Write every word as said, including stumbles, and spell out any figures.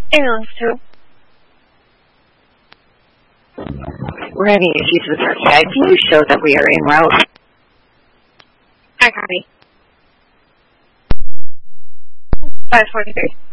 Ambulance two. We're having issues with our Skype view. Show that we are en route. I copy. five forty-three.